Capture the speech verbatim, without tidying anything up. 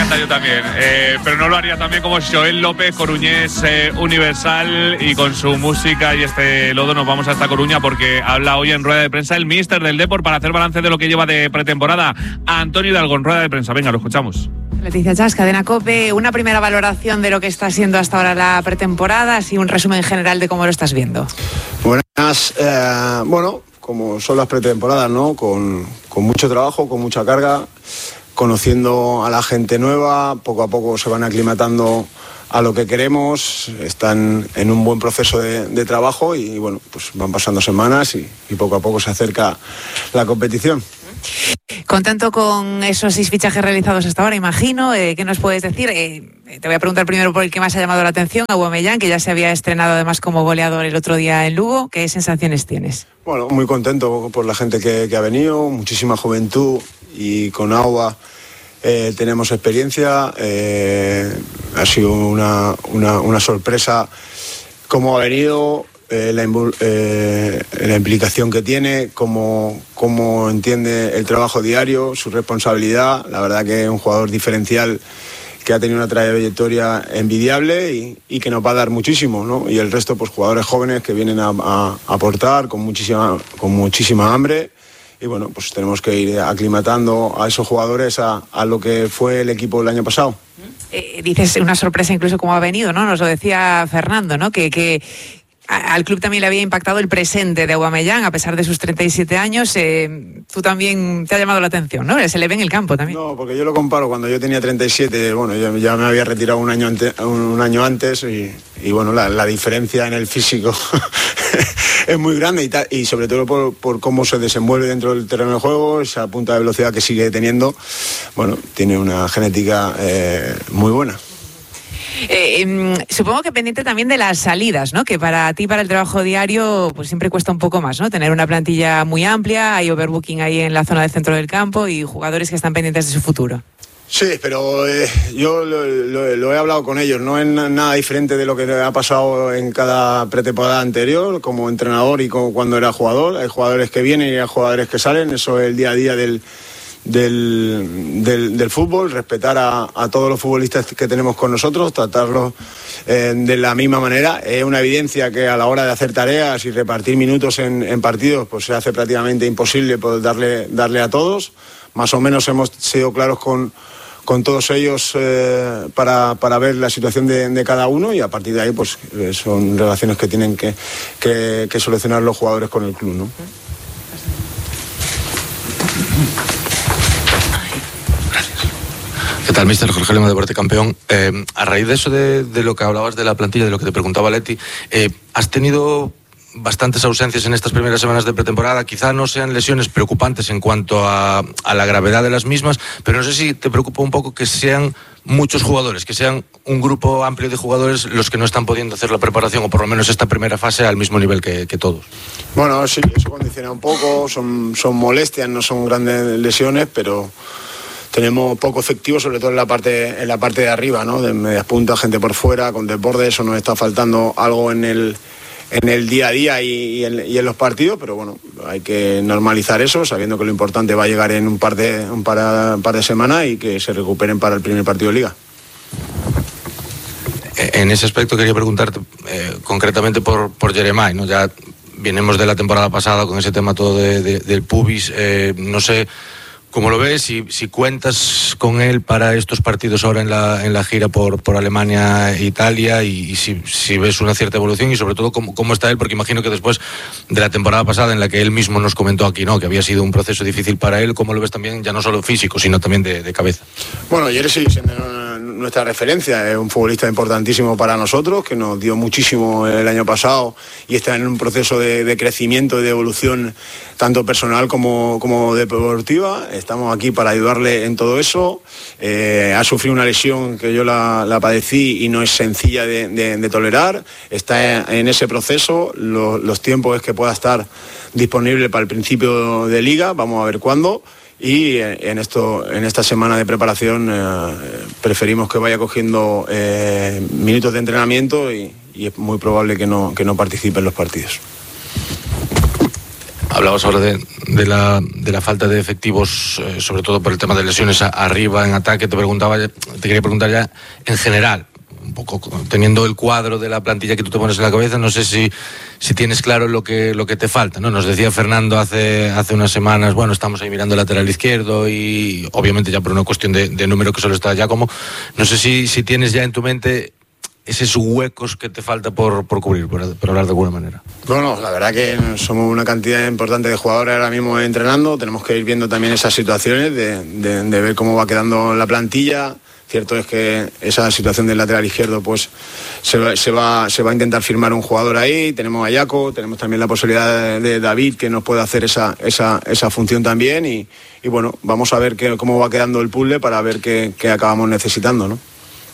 encanta, yo también. Eh, pero no lo haría también como Joel López, coruñés eh, universal, y con su música y este lodo nos vamos hasta Coruña porque habla hoy en rueda de prensa el míster del Depor para hacer balance de lo que lleva de pretemporada. Antonio Hidalgo en rueda de prensa. Venga, lo escuchamos. Leticia Chas, Cadena COPE, una primera valoración de lo que está siendo hasta ahora la pretemporada, así un resumen general de cómo lo estás viendo. Buenas, eh, bueno, como son las pretemporadas, ¿no? Con, con mucho trabajo, con mucha carga, conociendo a la gente nueva, poco a poco se van aclimatando a lo que queremos, están en un buen proceso de, de trabajo y bueno, pues van pasando semanas y, y poco a poco se acerca la competición. Contento con esos seis fichajes realizados hasta ahora, imagino. Eh, ¿Qué nos puedes decir? Eh, te voy a preguntar primero por el que más ha llamado la atención, Aubameyang, que ya se había estrenado además como goleador el otro día en Lugo. ¿Qué sensaciones tienes? Bueno, muy contento por la gente que, que ha venido, muchísima juventud, y con Aua eh, tenemos experiencia. Eh, ha sido una, una, una sorpresa cómo ha venido. Eh, la, eh, la implicación que tiene, cómo, cómo entiende el trabajo diario, su responsabilidad. La verdad que es un jugador diferencial que ha tenido una trayectoria envidiable y, y que nos va a dar muchísimo, ¿no? Y el resto, pues jugadores jóvenes que vienen a, a, a aportar con muchísima, con muchísima hambre. Y bueno, pues tenemos que ir aclimatando a esos jugadores a, a lo que fue el equipo el año pasado. Eh, dices una sorpresa incluso como ha venido, ¿no? Nos lo decía Fernando, ¿no? Que... que... al club también le había impactado el presente de Aubameyang, a pesar de sus treinta y siete años. Eh, tú también te ha llamado la atención, ¿no? Se le ve en el campo también. No, porque yo lo comparo cuando yo tenía treinta y siete, bueno, yo ya me había retirado un año, ante, un año antes y, y bueno, la, la diferencia en el físico es muy grande y, ta, y sobre todo por, por cómo se desenvuelve dentro del terreno de juego, esa punta de velocidad que sigue teniendo, bueno, tiene una genética eh, muy buena. Eh, eh, supongo que pendiente también de las salidas, ¿no? Que para ti, para el trabajo diario, pues siempre cuesta un poco más, ¿no? Tener una plantilla muy amplia, hay overbooking ahí en la zona del centro del campo y jugadores que están pendientes de su futuro. Sí, pero eh, yo lo, lo, lo he hablado con ellos, no es nada diferente de lo que ha pasado en cada pretemporada anterior, como entrenador y como cuando era jugador. Hay jugadores que vienen y hay jugadores que salen, eso es el día a día del... Del, del, del fútbol, respetar a, a todos los futbolistas que tenemos con nosotros, tratarlos eh, de la misma manera. Es una evidencia que a la hora de hacer tareas y repartir minutos en, en partidos, pues se hace prácticamente imposible poder darle, darle a todos. Más o menos hemos sido claros con, con todos ellos eh, para, para ver la situación de, de cada uno y a partir de ahí pues eh, son relaciones que tienen que, que, que solucionar los jugadores con el club, ¿no? ¿Qué tal, mister? Jorge Lema, Deporte Campeón. Eh, a raíz de eso de, de lo que hablabas de la plantilla, de lo que te preguntaba Leti, eh, has tenido bastantes ausencias en estas primeras semanas de pretemporada. Quizá no sean lesiones preocupantes en cuanto a, a la gravedad de las mismas, pero no sé si te preocupa un poco que sean muchos jugadores, que sean un grupo amplio de jugadores los que no están pudiendo hacer la preparación, o por lo menos esta primera fase, al mismo nivel que, que todos. Bueno, sí, eso condiciona un poco, son, son molestias, no son grandes lesiones, pero tenemos poco efectivo, sobre todo en la parte en la parte de arriba, ¿no? De medias puntas, gente por fuera, con desborde, eso nos está faltando algo en el en el día a día y, y, en, y en los partidos, pero bueno, hay que normalizar eso, sabiendo que lo importante va a llegar en un par de un par, un par de semanas y que se recuperen para el primer partido de Liga. En ese aspecto quería preguntarte eh, concretamente por, por Jeremai, ¿no? Ya venimos de la temporada pasada con ese tema todo de, de, del pubis, eh, no sé cómo lo ves, si, si cuentas con él para estos partidos ahora en la, en la gira por, por Alemania e Italia, y, y si, si ves una cierta evolución y sobre todo cómo, cómo está él, porque imagino que después de la temporada pasada en la que él mismo nos comentó aquí, ¿no?, que había sido un proceso difícil para él, ¿cómo lo ves también, ya no solo físico, sino también de, de cabeza? Bueno, Jerez sigue siendo nuestra referencia, es un futbolista importantísimo para nosotros, que nos dio muchísimo el año pasado y está en un proceso de, de crecimiento y de evolución tanto personal como, como deportiva. Estamos aquí para ayudarle en todo eso. Eh, ha sufrido una lesión que yo la, la padecí y no es sencilla de, de, de tolerar. Está en ese proceso, los, los tiempos es que pueda estar disponible para el principio de Liga, vamos a ver cuándo. Y en esto, en esta semana de preparación eh, preferimos que vaya cogiendo eh, minutos de entrenamiento y, y es muy probable que no, que no participe en los partidos. Hablabas ahora de, de, la, de la falta de efectivos, eh, sobre todo por el tema de lesiones a, arriba en ataque. Te preguntaba, te quería preguntar ya en general, un poco teniendo el cuadro de la plantilla que tú te pones en la cabeza, no sé si, si tienes claro lo que, lo que te falta, ¿no? Nos decía Fernando hace, hace unas semanas, bueno, estamos ahí mirando el lateral izquierdo y obviamente ya por una cuestión de, de número que solo está ya como, no sé si, si tienes ya en tu mente esos huecos que te falta por, por cubrir, por, por hablar de alguna manera. Bueno, la verdad que somos una cantidad importante de jugadores ahora mismo entrenando, tenemos que ir viendo también esas situaciones de, de, de ver cómo va quedando la plantilla. Cierto es que esa situación del lateral izquierdo pues se va, se va, se va a intentar firmar un jugador ahí, tenemos a Jaco, tenemos también la posibilidad de, de David que nos puede hacer esa, esa, esa función también y, y bueno, vamos a ver que, cómo va quedando el puzzle para ver qué, qué acabamos necesitando, ¿no?